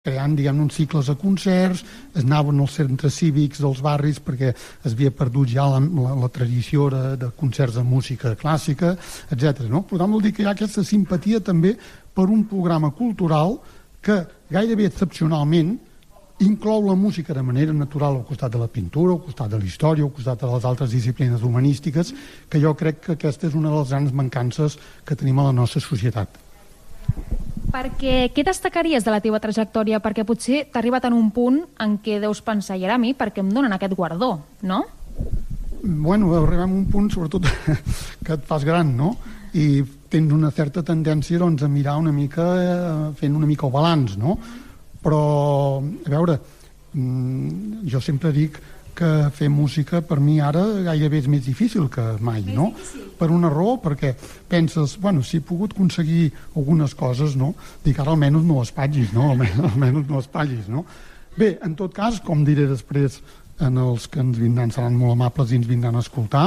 creant, diguem-ne, uns cicles de concerts, es anaven als centres cívics dels barris perquè es havia perdut ja la tradició de concerts de música clàssica, etc. No? Per tant, vol dir que hi ha aquesta simpatia també per un programa cultural que gairebé excepcionalment inclou la música de manera natural al costat de la pintura, al costat de la història, al costat de les altres disciplines humanístiques, que jo crec que aquesta és una de les grans mancances que tenim a la nostra societat. Perquè què destacaries de la teva trajectòria? Perquè potser t'ha arribat en un punt en què deus pensar, i ara a mi, perquè em donen aquest guardó, no? Bueno, arribem a un punt, sobretot, que et fas gran, no? I tens una certa tendència, doncs, a mirar una mica, fent una mica el balanç, no? Però, a veure, jo sempre dic que fer música per mi ara gairebé és més difícil que mai, no? Per una raó, perquè penses, bueno, si he pogut aconseguir algunes coses, no? Dic, ara almenys no espatllis, no? Almenys no espatllis, no? Bé, en tot cas, com diré després en els que ens vindran, seran molt amables i ens vindran a escoltar,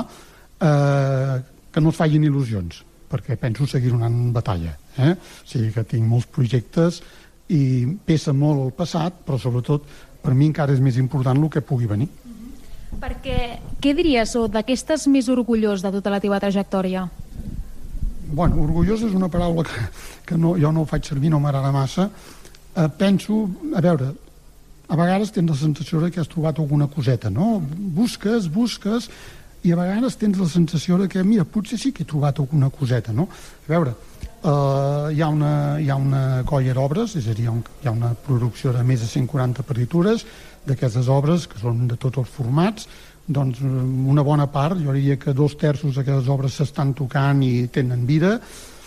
que no es facin il·lusions, perquè penso seguir donant batalla, O sigui que tinc molts projectes i pesa molt el passat, però sobretot per mi encara és més important el que pugui venir. Perquè què diries, o de què estàs més orgullós de tota la teva trajectòria? Bueno, orgullós és una paraula que no, jo no ho faig servir, no m'agrada massa. Penso, a veure, a vegades tens la sensació que has trobat alguna coseta, no? Busques, i a vegades tens la sensació que, mira, potser sí que he trobat alguna coseta, no? A veure, hi ha una colla d'obres, és a dir, hi ha una producció de més de 140 partitures. D'aquestes obres, que són de tots els formats, doncs una bona part, jo diria que 2/3 d'aquestes obres s'estan tocant i tenen vida.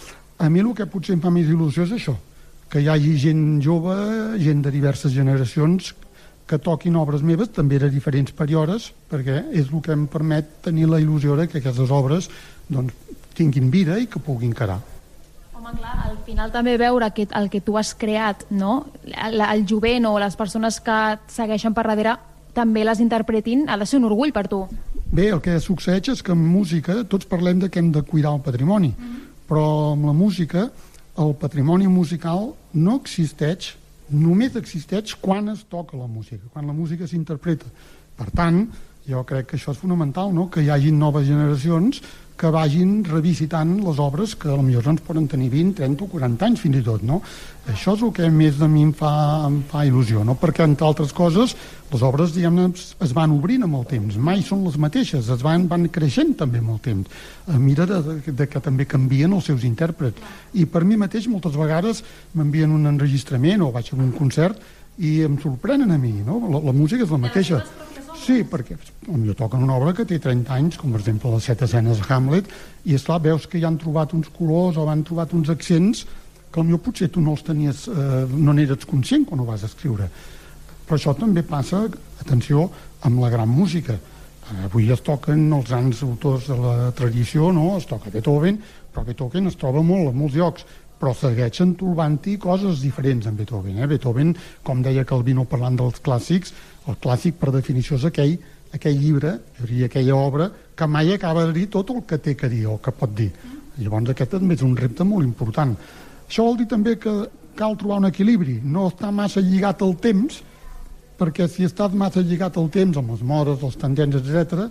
A mi el que potser em fa més il·lusió és això, que hi hagi gent jove, gent de diverses generacions, que toquin obres meves, també de diferents períodes, perquè és el que em permet tenir la il·lusió que aquestes obres doncs, tinguin vida i que puguin quedar. Home, clar, al final també veure que el que tu has creat, no? El jovent o les persones que et segueixen per darrere també les interpretin, ha de ser un orgull per tu. Bé, el que succeeix és que en música tots parlem de que hem de cuidar el patrimoni, però amb la música el patrimoni musical no existeix, només existeix quan es toca la música, quan la música s'interpreta. Per tant, jo crec que això és fonamental, no? Que hi hagi noves generacions que vagin revisitant les obres que potser ens poden tenir 20, 30 o 40 anys fins i tot, no? Això és el que més de mi em fa il·lusió, no? Perquè, entre altres coses, les obres, diguem-ne, es van obrint amb el temps, mai són les mateixes, van creixent també amb el temps, a mesura que també canvien els seus intèrprets. I per mi mateix, moltes vegades, m'envien un enregistrament o vaig a un concert i em sorprenen a mi, no? La música és la mateixa. Sí, perquè potser toquen una obra que té 30 anys, com per exemple les 7 escenes de Hamlet, i esclar, veus que ja han trobat uns colors o han trobat uns accents que potser tu no els tenies, no n'eres conscient quan ho vas escriure. Però això també passa, atenció, amb la gran música. Avui es toquen els grans autors de la tradició, no? Es toca Beethoven, però Beethoven es troba molt a molts llocs, però segueixen trobant-hi coses diferents en Beethoven. Beethoven, com deia Calvino parlant dels clàssics, el clàssic per definició és aquell llibre, aquella obra que mai acaba de dir tot el que té que dir o que pot dir. Llavors aquest també és un repte molt important. Això vol dir també que cal trobar un equilibri, no estar massa lligat al temps, perquè si estàs massa lligat al temps, amb les modes, les tendències, etc.,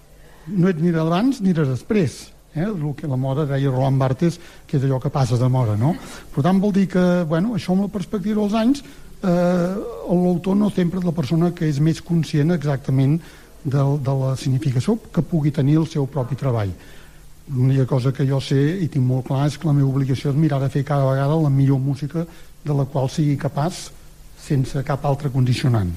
no ets ni d'abans ni de després. El que la moda deia Roland Barthes, que és allò que passa de moda, no? Per tant, vol dir que, això amb la perspectiva dels anys, l'autor no sempre és la persona que és més conscient exactament de la significació que pugui tenir el seu propi treball. L'única cosa que jo sé i tinc molt clar és que la meva obligació és mirar de fer cada vegada la millor música de la qual sigui capaç sense cap altre condicionant.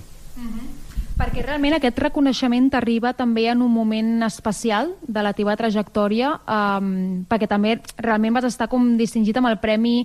Perquè realment aquest reconeixement t'arriba també en un moment especial de la teva trajectòria, perquè també realment vas estar com distingit amb el Premi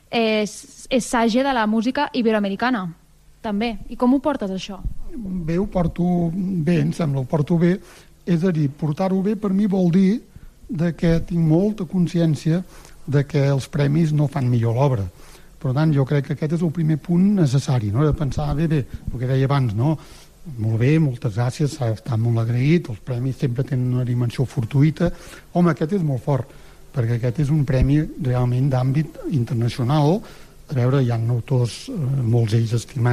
Sage de la música iberoamericana, també. I com ho portes, això? Bé, ho porto bé, em sembla, ho porto bé. És a dir, portar-ho bé per mi vol dir que tinc molta consciència de que els premis no fan millor l'obra. Per tant, jo crec que aquest és el primer punt necessari, no? De pensar, bé, el que deia abans, no? Molt bé, moltes gràcies, s'ha d'estar molt agraït, els premis sempre tenen una dimensió fortuïta. Home, aquest és molt fort, perquè aquest és un premi realment d'àmbit internacional, a veure, hi ha autors, molts ells estimats,